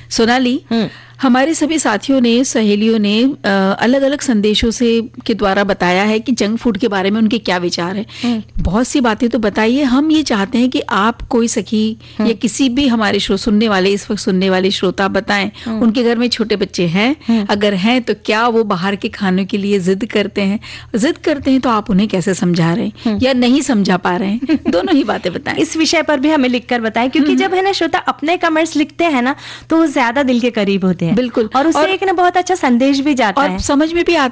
सोनाली, हमारे सभी साथियों ने, सहेलियों ने अलग अलग संदेशों से के द्वारा बताया है कि जंक फूड के बारे में उनके क्या विचार है। बहुत सी बातें तो बताइए। हम ये चाहते हैं कि आप कोई सखी या किसी भी हमारे सुनने वाले, इस वक्त सुनने वाले श्रोता बताएं, उनके घर में छोटे बच्चे हैं, अगर हैं तो क्या वो बाहर के खाने के लिए जिद करते हैं तो आप उन्हें कैसे समझा रहे हैं या नहीं समझा पा रहे हैं, दोनों ही बातें बताएं। इस विषय पर भी हमें लिखकर बताएं, क्योंकि जब है ना श्रोता अपने कमेंट्स लिखते हैं ना तो वो ज्यादा दिल के करीब होते हैं। बिल्कुल। और उससे एक ना बहुत अच्छा संदेश भी जाता है, समझ में भी आता